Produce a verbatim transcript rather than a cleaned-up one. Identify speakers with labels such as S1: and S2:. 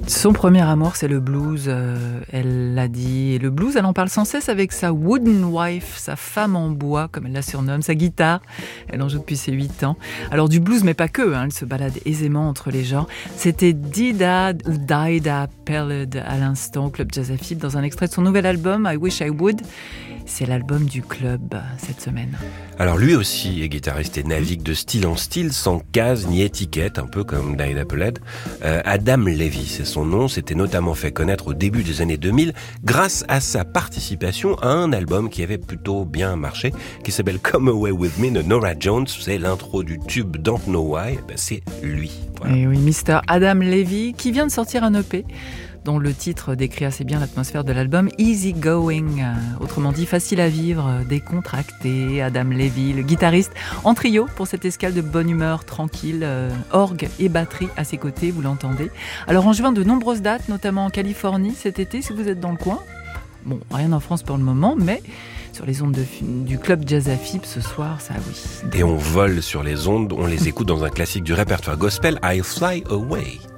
S1: Son premier amour, c'est le blues, euh, elle l'a dit. Et le blues, elle en parle sans cesse avec sa wooden wife, sa femme en bois, comme elle la surnomme, sa guitare. Elle en joue depuis ses huit ans. Alors du blues, mais pas que, hein, elle se balade aisément entre les genres. C'était Dida ou Dida Pelled à l'instant au Club Jazz Afib dans un extrait de son nouvel album I Wish I Would. C'est l'album du club cette semaine.
S2: Alors lui aussi est guitariste et navigue de style en style, sans case ni étiquette, un peu comme Dida Pelled. Euh, Adam Levy, c'est son nom, s'était notamment fait connaître au début des années deux mille grâce à sa participation à un album qui avait plutôt bien marché, qui s'appelle Come Away With Me de Norah Jones. C'est l'intro du tube Don't Know Why, ben c'est lui. Voilà.
S1: Et oui, mister Adam Levy, qui vient de sortir un E P dont le titre décrit assez bien l'atmosphère de l'album, Easy Going, euh, autrement dit facile à vivre, euh, décontracté. Adam Levy, le guitariste, en trio pour cette escale de bonne humeur tranquille, euh, orgue et batterie à ses côtés, vous l'entendez. Alors en juin, de nombreuses dates, notamment en Californie cet été, si vous êtes dans le coin. Bon, rien en France pour le moment, mais sur les ondes de, du Club Jazz Afib ce soir, ça oui.
S2: Et on vole sur les ondes, on les écoute dans un classique du répertoire gospel, I'll Fly Away.